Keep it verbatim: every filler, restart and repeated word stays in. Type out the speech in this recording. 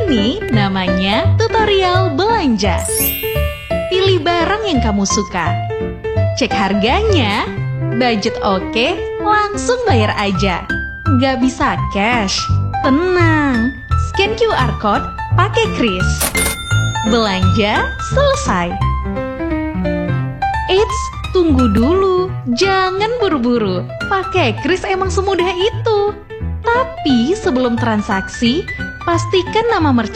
ini namanya tutorial belanja. Pilih barang yang kamu suka. Cek harganya, budget oke, langsung bayar aja. Gak bisa cash? Tenang, scan Q R code pakai kris. Belanja selesai. Eits, tunggu dulu, jangan buru-buru. Pakai kris emang semudah itu. Tapi sebelum transaksi, pastikan nama merchant